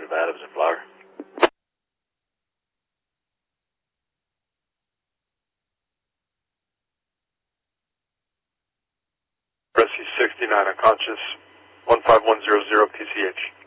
Unit of Adams and Flower. Rescue 69 unconscious, 15100 PCH.